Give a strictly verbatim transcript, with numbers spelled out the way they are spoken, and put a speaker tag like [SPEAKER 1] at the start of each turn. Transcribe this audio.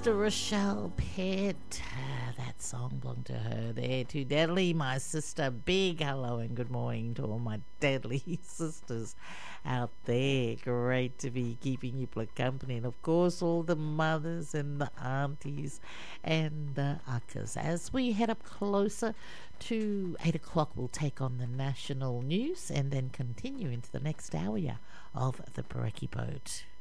[SPEAKER 1] Sister Rochelle Pitt. Uh, that song belonged to her there. To Deadly, my sister. Big hello and good morning to all my Deadly sisters out there. Great to be keeping you company. And of course, all the mothers and the aunties and the uckas. As we head up closer to eight o'clock, we'll take on the national news and then continue into the next hour of the Parecki Boat.